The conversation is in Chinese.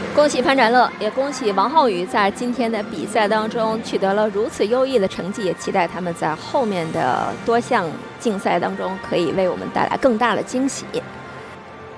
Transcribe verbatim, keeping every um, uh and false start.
恭喜潘展乐，也恭喜王浩宇在今天的比赛当中取得了如此优异的成绩，也期待他们在后面的多项竞赛当中可以为我们带来更大的惊喜。